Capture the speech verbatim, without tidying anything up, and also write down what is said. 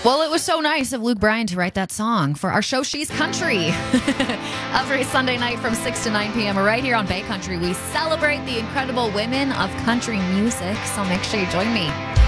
Well, it was so nice of Luke Bryan to write that song for our show, She's Country. Every Sunday night from six to nine p.m. right here on Bay Country, we celebrate the incredible women of country music. So make sure you join me.